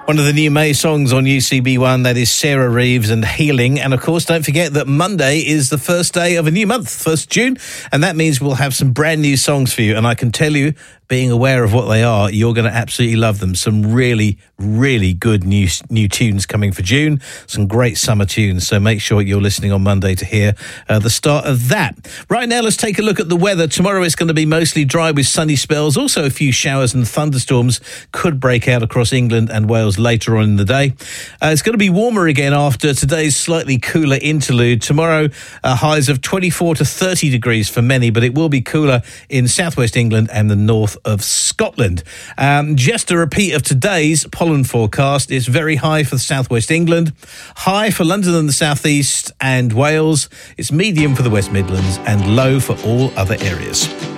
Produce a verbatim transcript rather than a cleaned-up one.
One of the new May songs on U C B one, that is Sarah Reeves and Healing. And of course, don't forget that Monday is the first day of a new month, first of June. And that means we'll have some brand new songs for you. And I can tell you, being aware of what they are, you're going to absolutely love them. Some really, really good new new tunes coming for June. Some great summer tunes. So make sure you're listening on Monday to hear uh, the start of that. Right now, let's take a look at the weather. Tomorrow it's going to be mostly dry with sunny spells. Also, a few showers and thunderstorms could break out across England and Wales later on in the day. Uh, it's going to be warmer again after today's slightly cooler interlude. Tomorrow, uh, highs of twenty-four to thirty degrees for many, but it will be cooler in southwest England and the north of Scotland. Um, just a repeat of today's pollen forecast. It's very high for southwest England, high for London and the southeast and Wales. It's medium for the West Midlands and low for all other areas.